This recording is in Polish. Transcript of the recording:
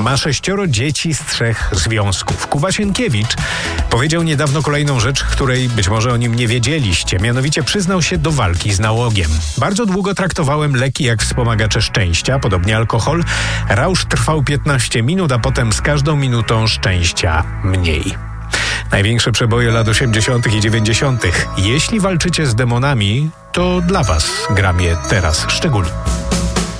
Ma 6 dzieci z 3 związków. Kuba Sienkiewicz powiedział niedawno kolejną rzecz, której być może o nim nie wiedzieliście. Mianowicie przyznał się do walki z nałogiem. Bardzo długo traktowałem leki jak wspomagacze szczęścia, podobnie alkohol. Rausz trwał 15 minut, a potem z każdą minutą szczęścia mniej. Największe przeboje lat 80. i 90. Jeśli walczycie z demonami, to dla was gram je teraz szczególnie.